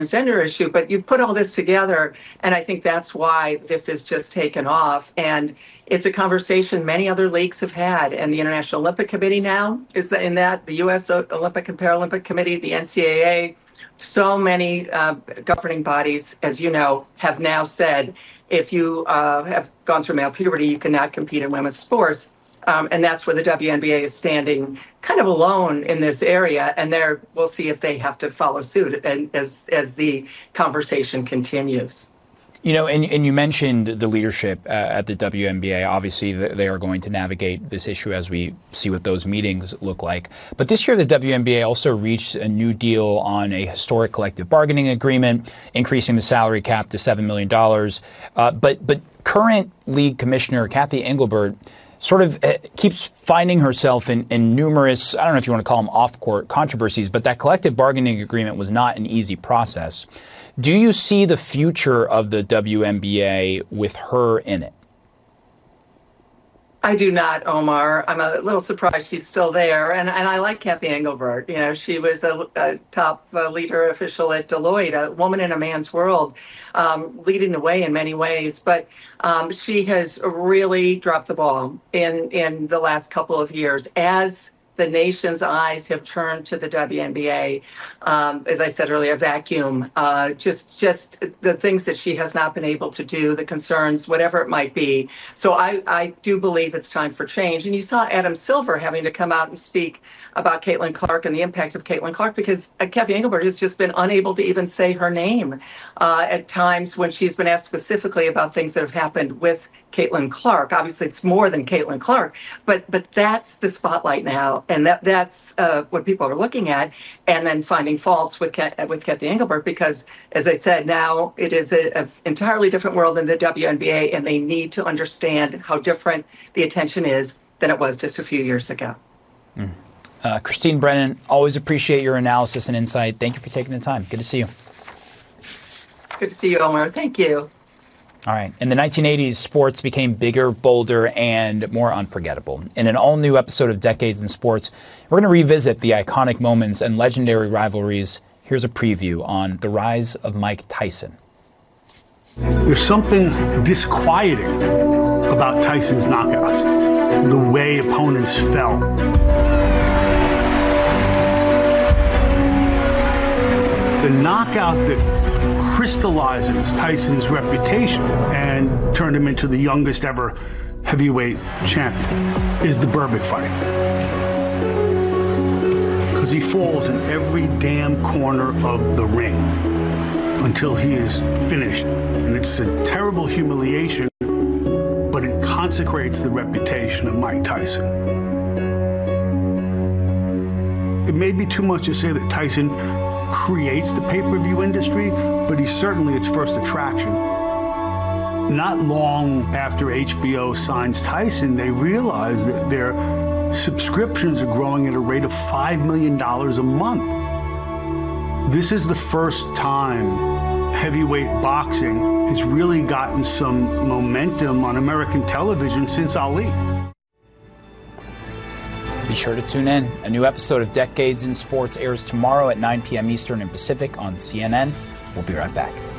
transgender issue, but you put all this together, and I think that's why this has just taken off. And it's a conversation many other leagues have had, and the International Olympic Committee now is in that, the U.S. Olympic and Paralympic Committee, the NCAA, so many governing bodies, as you know, have now said, if you have gone through male puberty, you cannot compete in women's sports. And that's where the WNBA is standing kind of alone in this area. And we'll see if they have to follow suit and as the conversation continues. You know, and you mentioned the leadership at the WNBA. Obviously, they are going to navigate this issue as we see what those meetings look like. But this year, the WNBA also reached a new deal on a historic collective bargaining agreement, increasing the salary cap to $7 million. But current league commissioner Cathy Engelbert sort of keeps finding herself in numerous, I don't know if you want to call them off-court controversies, but that collective bargaining agreement was not an easy process. Do you see the future of the WNBA with her in it? I do not, Omar. I'm a little surprised she's still there. And I like Cathy Engelbert. You know, she was a top leader official at Deloitte, a woman in a man's world, leading the way in many ways. But she has really dropped the ball in the last couple of years as the nation's eyes have turned to the WNBA. As I said earlier, vacuum, just the things that she has not been able to do, the concerns, whatever it might be. So I do believe it's time for change. And you saw Adam Silver having to come out and speak about Caitlin Clark and the impact of Caitlin Clark, because Cathy Engelbert has just been unable to even say her name at times when she's been asked specifically about things that have happened with Caitlin Clark. Obviously, it's more than Caitlin Clark, but that's the spotlight now, and that's what people are looking at, and then finding faults with Cathy Engelbert, because, as I said, now it is an entirely different world than the WNBA, and they need to understand how different the attention is than it was just a few years ago. Christine Brennan, always appreciate your analysis and insight. Thank you for taking the time. Good to see you. Good to see you, Omar. Thank you. All right. In the 1980s, sports became bigger, bolder, and more unforgettable. In an all-new episode of Decades in Sports, we're going to revisit the iconic moments and legendary rivalries. Here's a preview on the rise of Mike Tyson. There's something disquieting about Tyson's knockouts, the way opponents fell. The knockout that crystallizes Tyson's reputation and turned him into the youngest ever heavyweight champion is the Berbick fight. Because he falls in every damn corner of the ring until he is finished. And it's a terrible humiliation, but it consecrates the reputation of Mike Tyson. It may be too much to say that Tyson creates the pay-per-view industry, but he's certainly its first attraction. Not long after HBO signs Tyson, they realize that their subscriptions are growing at a rate of $5 million a month. This is the first time heavyweight boxing has really gotten some momentum on American television since Ali. Be sure to tune in. A new episode of Decades in Sports airs tomorrow at 9 p.m. Eastern and Pacific on CNN. We'll be right back.